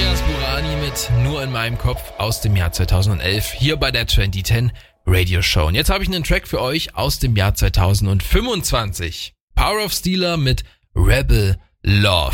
Andreas Burani mit Nur in meinem Kopf aus dem Jahr 2011 hier bei der 2010 Radio Show. Und jetzt habe ich einen Track für euch aus dem Jahr 2025. Power of Stealer mit Rebel Love.